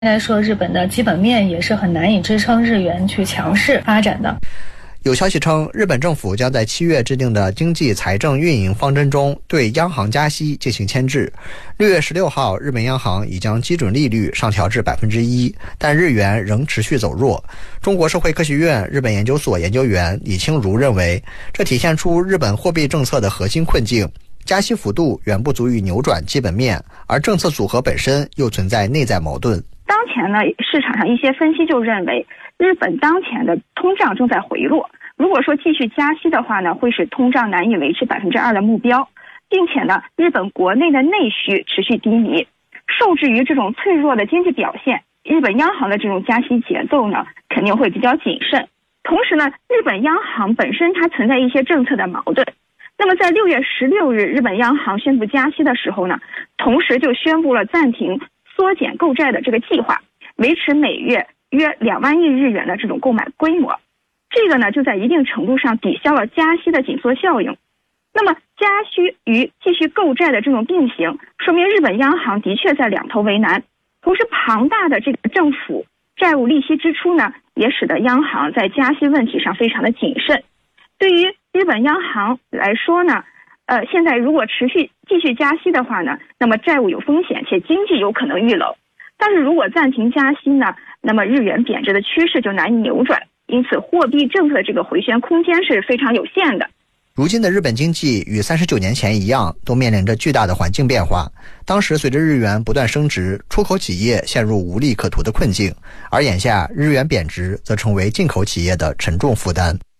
应该说日本的基本面也是很难以支撑日元去强势发展的。 有消息称，日本政府将在7月制定的经济财政运营方针中对央行加息进行牵制。6月16号，日本央行已将基准利率上调至 1%， 但日元仍持续走弱。中国社会科学院日本研究所研究员李清如认为，这体现出日本货币政策的核心困境，加息幅度远不足以扭转基本面，而政策组合本身又存在内在矛盾。 当前呢，市场上一些分析就认为，日本当前的通胀正在回落。如果说继续加息的话呢，会使通胀难以维持 2% 的目标，并且呢，日本国内的内需持续低迷。受制于这种脆弱的经济表现，日本央行的这种加息节奏呢，肯定会比较谨慎。同时呢，日本央行本身它存在一些政策的矛盾。那么在6月16日，日本央行宣布加息的时候呢，同时就宣布了暂停缩减购债的这个计划，维持每月约2万亿日元的这种购买规模。这个呢，就在一定程度上抵消了加息的紧缩效应。那么加息与继续购债的这种并行，说明日本央行的确在两头为难。同时，庞大的这个政府债务利息支出呢，也使得央行在加息问题上非常的谨慎。对于日本央行来说呢，现在如果继续加息的话呢，那么债务有风险，且经济有可能遇冷。但是如果暂停加息呢，那么日元贬值的趋势就难以扭转。因此，货币政策的这个回旋空间是非常有限的。 如今的日本经济与39年前一样，都面临着巨大的环境变化。当时随着日元不断升值，出口企业陷入无利可图的困境，而眼下日元贬值则成为进口企业的沉重负担。